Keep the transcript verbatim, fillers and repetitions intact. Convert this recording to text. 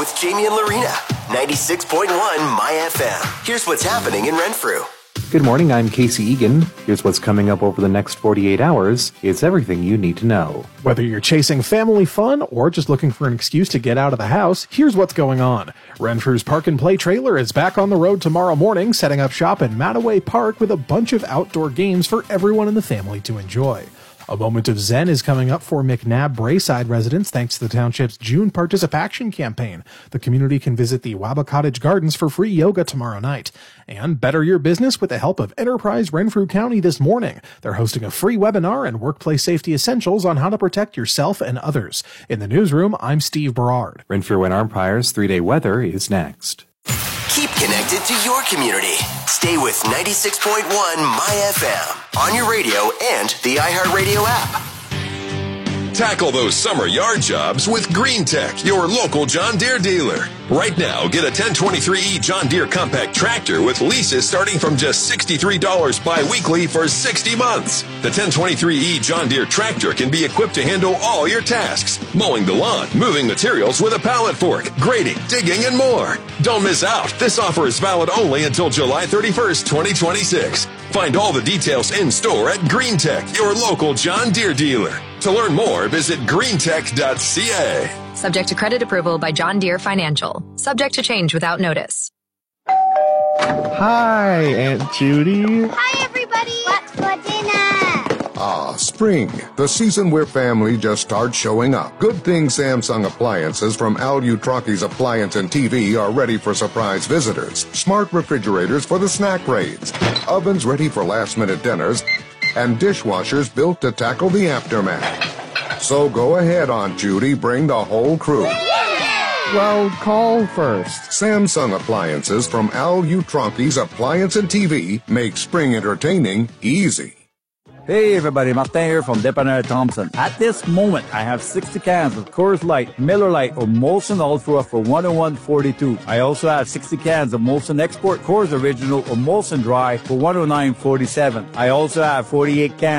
With Jamie and Lorena, ninety-six point one My F M. Here's what's happening in Renfrew. Good morning, I'm Casey Egan. Here's what's coming up over the next forty-eight hours. It's everything you need to know. Whether you're chasing family fun or just looking for an excuse to get out of the house, here's what's going on. Renfrew's Park and Play trailer is back on the road tomorrow morning, setting up shop in Mattaway Park with a bunch of outdoor games for everyone in the family to enjoy. A moment of zen is coming up for McNabb Braeside residents thanks to the township's June participation campaign. The community can visit the Waba Cottage Gardens for free yoga tomorrow night. And better your business with the help of Enterprise Renfrew County this morning. They're hosting a free webinar and workplace safety essentials on how to protect yourself and others. In the newsroom, I'm Steve Berard. Renfrew and Armpire's three-day weather is next. Keep connected to your community. Stay with ninety-six point one My F M on your radio and the iHeartRadio app. Tackle those summer yard jobs with Green Tech, your local John Deere dealer. Right now, get a ten twenty-three E John Deere compact tractor with leases starting from just sixty-three dollars bi-weekly for sixty months. The ten twenty-three E John Deere tractor can be equipped to handle all your tasks: mowing the lawn, moving materials with a pallet fork, grading, digging, and more. Don't miss out. This offer is valid only until July thirty-first, twenty twenty-six. Find all the details in store at Green Tech, your local John Deere dealer. To learn more, visit green tech dot c a. Subject to credit approval by John Deere Financial. Subject to change without notice. Hi, Aunt Judy. Hi, everybody. What's for dinner? Ah, spring, the season where family just starts showing up. Good thing Samsung appliances from Al Utraki's Appliance and T V are ready for surprise visitors. Smart refrigerators for the snack raids. Ovens ready for last-minute dinners. And dishwashers built to tackle the aftermath. So go ahead, Aunt Judy, bring the whole crew. Well, call first. Samsung appliances from Al Utraki's Appliance and T V make spring entertaining easy. Hey everybody, Martin here from Dépanneur Thompson. At this moment, I have sixty cans of Coors Light, Miller Lite, or Molson Ultra for one oh one forty-two. I also have sixty cans of Molson Export Coors Original or Molson Dry for one oh nine forty-seven. I also have forty-eight cans